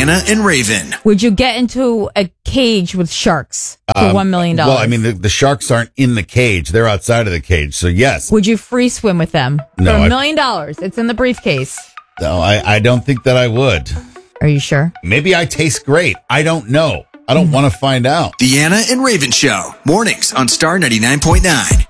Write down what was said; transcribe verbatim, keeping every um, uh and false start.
Anna and Raven. Would you get into a cage with sharks for Um, one million dollars? Well, I mean, the, the sharks aren't in the cage. They're outside of the cage. So, yes. Would you free swim with them No, for I- a million dollars? It's in the briefcase. No, I, I don't think that I would. Are you sure? Maybe I taste great. I don't know. I don't want to find out. The Anna and Raven Show. Mornings on Star ninety-nine point nine.